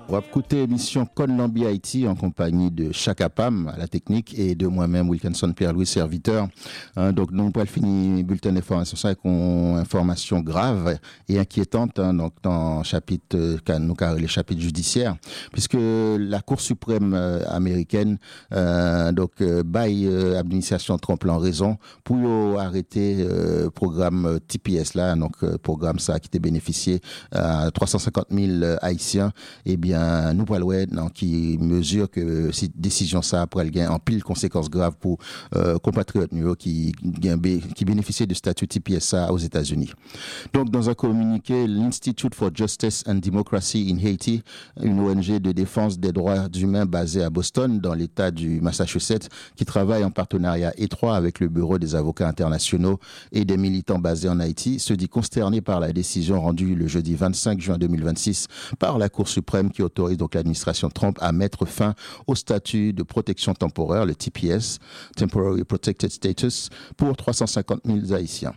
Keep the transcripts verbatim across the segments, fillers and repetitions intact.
On va écouter l'émission Conlambi Haïti en compagnie de Chaka Pam à la technique et de moi-même Wilkinson Pierre-Louis serviteur. Hein, donc nous allons finir bulletin d'information ça avec une information grave et inquiétante hein, donc dans chapitre nous les chapitres judiciaires puisque la Cour suprême euh, américaine euh, donc euh, baille euh, administration Trump en raison pour arrêter euh, programme T P S là donc euh, programme ça qui était bénéficié à trois cent cinquante mille euh, haïtiens et bien nous parlons qui mesure que cette décision ça après elle gagne en pile conséquences graves pour euh, compatriotes qui qui bénéficient du statut T P S A aux États-Unis. Donc dans un communiqué, l'Institute for Justice and Democracy in Haiti, une O N G de défense des droits humains basée à Boston dans l'État du Massachusetts, qui travaille en partenariat étroit avec le Bureau des avocats internationaux et des militants basés en Haïti, se dit consterné par la décision rendue le jeudi vingt-cinq juin deux mille vingt-six par la Cour suprême qui autorise donc l'administration Trump à mettre fin au statut de protection temporaire, le T P S, Temporary Protected Status, pour trois cent cinquante mille Haïtiens.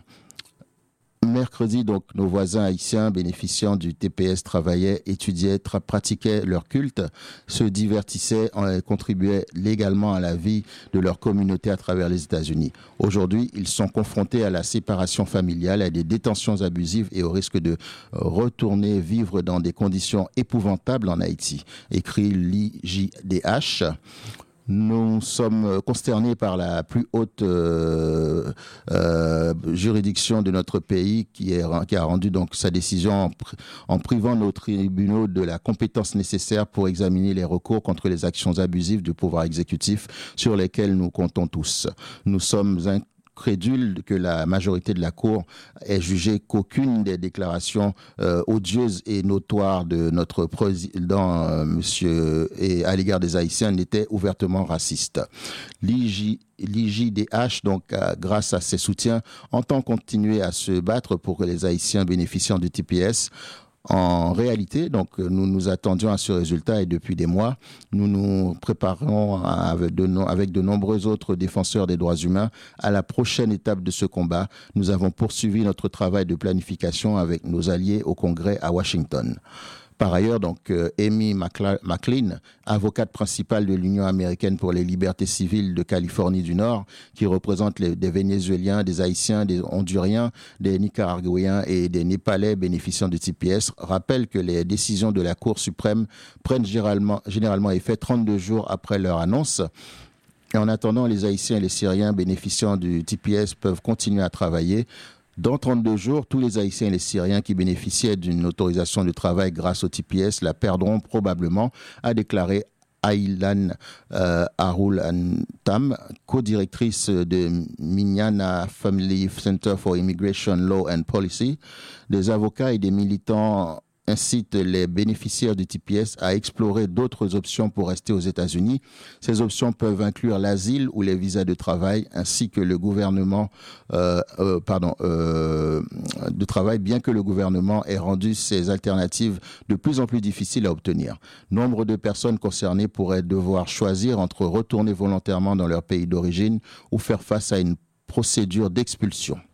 Mercredi, donc, nos voisins haïtiens bénéficiant du T P S travaillaient, étudiaient, tra- pratiquaient leur culte, se divertissaient et contribuaient légalement à la vie de leur communauté à travers les États-Unis. Aujourd'hui, ils sont confrontés à la séparation familiale, à des détentions abusives et au risque de retourner vivre dans des conditions épouvantables en Haïti, écrit l'I J D H. Nous sommes consternés par la plus haute euh, euh, juridiction de notre pays qui, est, qui a rendu donc sa décision en, en privant nos tribunaux de la compétence nécessaire pour examiner les recours contre les actions abusives du pouvoir exécutif sur lesquelles nous comptons tous. Nous sommes un crédule que la majorité de la Cour ait jugé qu'aucune des déclarations euh, odieuses et notoires de notre président, euh, monsieur, et à l'égard des Haïtiens n'était ouvertement raciste. L'I J D H, donc, euh, grâce à ses soutiens, entend continuer à se battre pour que les Haïtiens bénéficiant du T P S. En réalité, donc, nous nous attendions à ce résultat et depuis des mois, nous nous préparons avec de, no- avec de nombreux autres défenseurs des droits humains à la prochaine étape de ce combat. Nous avons poursuivi notre travail de planification avec nos alliés au Congrès à Washington. Par ailleurs, donc, euh, Amy Macla- McLean, avocate principale de l'Union américaine pour les libertés civiles de Californie du Nord, qui représente les, des Vénézuéliens, des Haïtiens, des Honduriens, des Nicaraguayens et des Népalais bénéficiant du T P S, rappelle que les décisions de la Cour suprême prennent généralement, généralement effet trente-deux jours après leur annonce. Et en attendant, les Haïtiens et les Syriens bénéficiant du T P S peuvent continuer à travailler. Dans trente-deux jours, tous les Haïtiens et les Syriens qui bénéficiaient d'une autorisation de travail grâce au T P S la perdront probablement, a déclaré Aylan euh, Arul Tam, co-directrice de Mignana Family Center for Immigration Law and Policy. Des avocats et des militants incite les bénéficiaires du T P S à explorer d'autres options pour rester aux États-Unis. Ces options peuvent inclure l'asile ou les visas de travail, ainsi que le gouvernement, euh, euh, pardon, euh, de travail, bien que le gouvernement ait rendu ces alternatives de plus en plus difficiles à obtenir. Nombre de personnes concernées pourraient devoir choisir entre retourner volontairement dans leur pays d'origine ou faire face à une procédure d'expulsion.